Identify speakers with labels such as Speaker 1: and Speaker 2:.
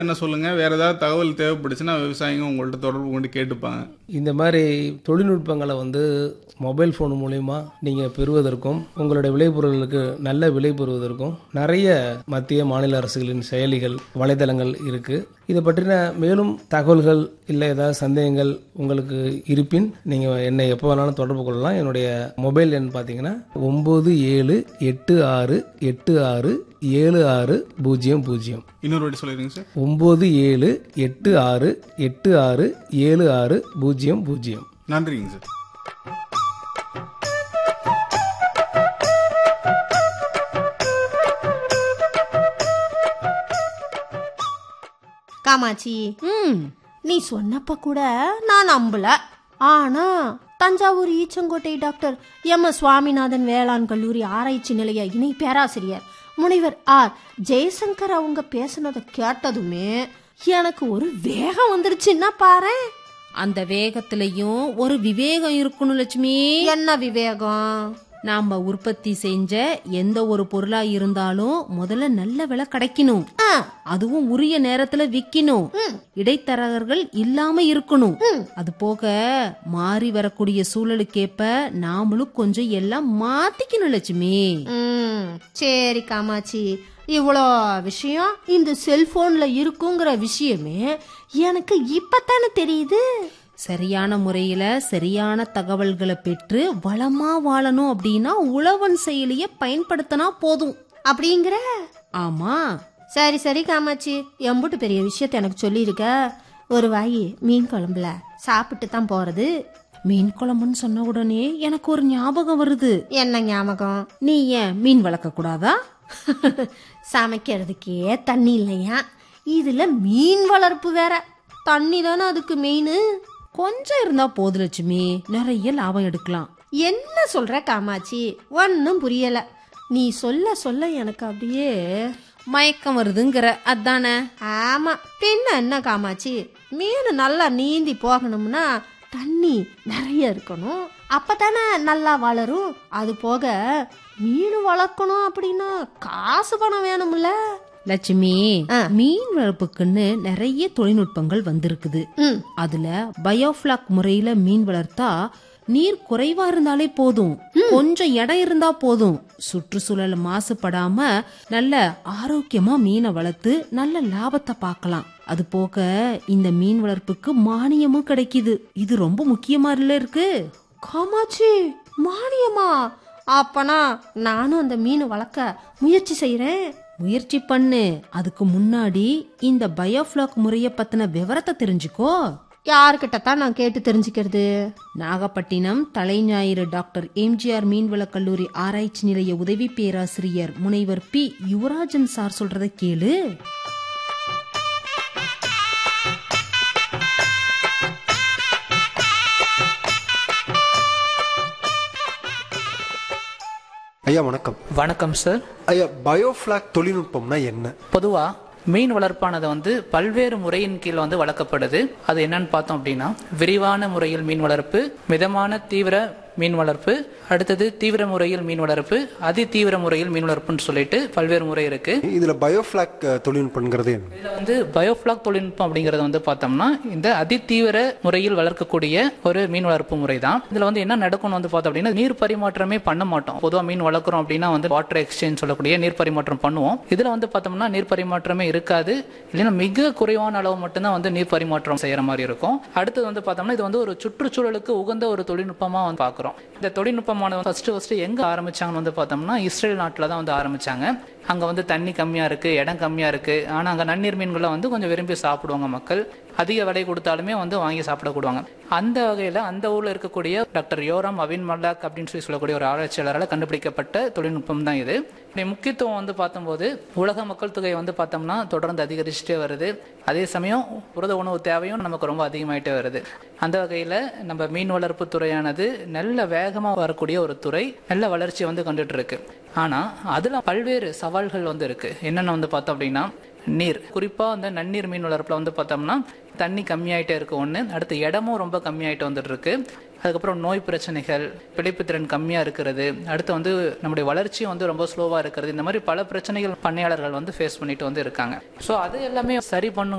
Speaker 1: என்ன சொல்லுங்க, வேற ஏதாவது தகவல் தேவைப்பட்டுச்சுன்னா விவசாயிங்க உங்கள்ட்ட தொடர்பு கொண்டு கேட்டுப்பாங்க.
Speaker 2: இந்த மாதிரி தொழில்நுட்பங்களை மொபைல் ஃபோன் மூலிமா நீங்கள் பெறுவதற்கும் உங்களுடைய விளைபொருளுக்கு நல்ல விலை பெறுவதற்கும் நிறைய மத்திய மாநில அரசுகளின் செயலிகள் வலைதளங்கள் இருக்குது. இதை பற்றின மேலும் தகவல்கள் இல்லை ஏதாவது சந்தேகங்கள் உங்களுக்கு இருப்பின் நீங்கள் என்னை எப்போ வேணாலும் தொடர்பு கொள்ளலாம். என்னுடைய மொபைல் எண் பார்த்தீங்கன்னா 9786667600.
Speaker 1: இன்னொரு வாட்டி சொல்லிடுங்க சார்.
Speaker 2: 9786667600.
Speaker 1: நன்றிங்க சார்.
Speaker 3: காமாட்சி, நீ சொன்னப்ப கூட நான் நம்பல. ஆனா தஞ்சாவூர் ஈச்சங்கோட்டை டாக்டர் எம்.எஸ். சுவாமிநாதன் வேளாண் கல்லூரி ஆராய்ச்சி நிலைய இணை பேராசிரியர் முனைவர் ஆர் ஜெயசங்கர் அவங்க பேசுனதை கேட்டதுமே எனக்கு ஒரு வேகம் வந்துருச்சுன்னா பாரு.
Speaker 4: அந்த வேகத்திலையும் ஒரு விவேகம் இருக்கணும் லட்சுமி.
Speaker 3: என்ன விவேகம்?
Speaker 4: நாம உற்பத்தி செஞ்ச எந்த ஒரு பொருளா இருந்தாலும் முதல்ல நல்ல விலை கிடைக்கணும். அதுவும் உரிய நேரத்துல விக்கணும். இடைத்தரகர்கள் இல்லாம இருக்கணும். அது போக மாறி வரக்கூடிய சூழலுக்கேற்ப நாமளும் கொஞ்சம் எல்லாம் மாத்திக்கணும் லட்சுமி.
Speaker 3: சரி காமாட்சி, இவ்வளோ விஷயம் இந்த செல்போன்ல இருக்குங்கிற விஷயமே எனக்கு இப்பத்தானே தெரியுது.
Speaker 4: சரியான முறையில சரியான தகவல்களை பெற்று வளமா வாழணும் அப்படின்னா உழவன் செயலிய பயன்படுத்தினா போதும்
Speaker 3: அப்படிங்கிற.
Speaker 4: ஆமா.
Speaker 3: சரி சரி காமாட்சி, எம்புட்டு பெரிய விஷயத்த எனக்கு சொல்லியிருக்க. ஒரு வாய் மீன் குழம்புல சாப்பிட்டு தான் போறது.
Speaker 4: மீன் குழம்புன்னு சொன்ன உடனே எனக்கு ஒரு ஞாபகம் வருது.
Speaker 3: என்ன ஞாபகம்?
Speaker 4: நீ ஏன் மீன் வளர்க்க கூடாதா?
Speaker 3: சமைக்கிறதுக்கே தண்ணி இல்லையா, இதுல மீன் வளர்ப்பு வேற. தண்ணி தானே அதுக்கு மெயின்.
Speaker 4: கொஞ்சம் இருந்தா போது லட்சுமி, நிறைய லாபம் எடுக்கலாம்.
Speaker 3: என்ன சொல்ற காமாட்சி? ஒன்னும் புரியல. நீ சொல்ல சொல்ல எனக்கு அப்படியே
Speaker 4: மயக்கம் வருதுங்கிற அதானே?
Speaker 3: ஆமா, பின்ன என்ன காமாட்சி, மீன் நல்லா நீந்தி போகணும்னா தண்ணி நிறைய இருக்கணும், அப்பதானே நல்லா வளரும். அது போக மீன் வளர்க்கணும் அப்படின்னா காசு பணம் வேணும்ல
Speaker 4: லட்சுமி. மீன் வளர்ப்புக்குன்னு நிறைய தொழில்நுட்பங்கள் வந்திருக்குது. அதுல பயோஃபிளாக் முறையில மீன் வளர்த்தா நீர் குறைவா இருந்தாலே போதும், கொஞ்சம் இடம் இருந்தா போதும், சுற்றுச்சூழல் மாசுபடாம நல்ல ஆரோக்கியமா மீனை வளர்த்து நல்ல லாபத்தை பார்க்கலாம். அது போக இந்த மீன் வளர்ப்புக்கு மானியமும் கிடைக்குது. இது ரொம்ப முக்கியமா இல்ல இருக்கு
Speaker 3: காமாட்சி. மானியமா? அப்பனா நானும் அந்த மீன் வளர்க்க முயற்சி செய்யறேன்.
Speaker 4: முயற்சி பண்ணு. அதுக்கு முன்னாடி இந்த பயோஃபிளாக் முறைய பத்தின விவரத்தை தெரிஞ்சுக்கோ.
Speaker 3: யாருக்கிட்ட தான் நான் கேட்டு தெரிஞ்சுக்கிறது?
Speaker 4: நாகப்பட்டினம் தலைஞாயிறு டாக்டர் எம்ஜிஆர் மீன்வள கல்லூரி ஆராய்ச்சி நிலைய உதவி பேராசிரியர் முனைவர் பி யுவராஜன் சார் சொல்றத கேளு.
Speaker 5: ஐயா வணக்கம்.
Speaker 6: வணக்கம் சார்.
Speaker 5: ஐயா, பயோஃபிளாக் தொழில்நுட்பம்னா என்ன?
Speaker 6: பொதுவா மீன் வளர்ப்பானது பல்வேறு முறையின் கீழ் வளர்க்கப்படுது. அது என்னன்னு பார்த்தோம் அப்படின்னா, விரிவான முறையில் மீன் வளர்ப்பு, மிதமான தீவிர மீன் வளர்ப்பு, அடுத்தது தீவிர முறையில் மீன் வளர்ப்பு, அதி தீவிர முறையில் மீன் வளர்ப்புன்னு சொல்லிட்டு பல்வேறு முறை இருக்கு.
Speaker 5: இதுல பயோஃபிளாக் தொழில்நுட்பங்கிறது என்ன?
Speaker 6: இதுல பயோஃபிளாக் தொழில்நுட்பம் அப்படிங்கறது பார்த்தோம்னா இந்த அதி தீவிர முறையில் வளர்க்கக்கூடிய ஒரு மீன் வளர்ப்பு முறை தான். இதுல என்ன நடக்கும்னு பார்த்தோம் அப்படின்னா, நீர் பரிமாற்றமே பண்ண மாட்டோம். பொதுவாக மீன் வளர்க்குறோம் அப்படின்னா வாட்டர் எக்ஸ்சேஞ்ச் சொல்லக்கூடிய நீர் பரிமாற்றம் பண்ணுவோம். இதுல பார்த்தோம்னா நீர் பரிமாற்றமே இருக்காது, இல்லைன்னா மிக குறைவான அளவு மட்டும்தான் நீர் பரிமாற்றம் செய்யற மாதிரி இருக்கும். அடுத்தது பார்த்தோம்னா இது ஒரு சுற்றுச்சூழலுக்கு உகந்த ஒரு தொழில்நுட்பமா பார்க்கிறோம். இந்த தொழில்நுட்பமானது ஃபர்ஸ்ட் எங்க ஆரம்பிச்சாங்கன்னு பார்த்தோம்னா இஸ்ரேல் நாட்டில் தான் ஆரம்பிச்சாங்க. அங்க தண்ணி கம்மியா இருக்கு, இடம் கம்மியா இருக்கு. ஆனா அங்க நன்னீர் மீன்களை கொஞ்சம் விரும்பி சாப்பிடுவாங்க மக்கள். அதிக விலை கொடுத்தாலுமே வாங்கி சாப்பிடக்கூடுவாங்க. அந்த வகையில அந்த ஊர்ல இருக்கக்கூடிய டாக்டர் யோராம் அவின் மல்லாக் அப்படின்னு சொல்லக்கூடிய ஒரு ஆராய்ச்சியாளரால் கண்டுபிடிக்கப்பட்ட தொழில்நுட்பம் தான் இது. முக்கியத்துவம் பார்த்தோம்போது உலக மக்கள் தொகை பார்த்தோம்னா தொடர்ந்து அதிகரிச்சுட்டே வருது. அதே சமயம் புரத உணவு தேவையும் நமக்கு ரொம்ப அதிகமாயிட்டே வருது. அந்த வகையில நம்ம மீன் வளர்ப்பு துறையானது நல்ல வேகமா வரக்கூடிய ஒரு துறை, நல்ல வளர்ச்சி கண்டுட்டு இருக்கு. ஆனா அதுல பல்வேறு சவால்கள் இருக்கு. என்னென்ன பார்த்தோம் அப்படின்னா, நீர், குறிப்பாக அந்த நன்னீர் மீன் வளர்ப்பில் வந்து பார்த்தோம்னா தண்ணி கம்மியாயிட்டே இருக்கு ஒன்று, அடுத்து இடமும் ரொம்ப கம்மியாயிட்டு வந்துட்டு இருக்கு, அதுக்கப்புறம் நோய் பிரச்சனைகள், பிழைப்பு திறன் கம்மியாக இருக்கிறது, அடுத்து வந்து நம்முடைய வளர்ச்சியும் வந்து ரொம்ப ஸ்லோவாக இருக்கிறது, இந்த மாதிரி பல பிரச்சனைகள் பண்ணையாளர்கள் வந்து ஃபேஸ் பண்ணிட்டு வந்து இருக்காங்க. ஸோ அது எல்லாமே சரி பண்ணும்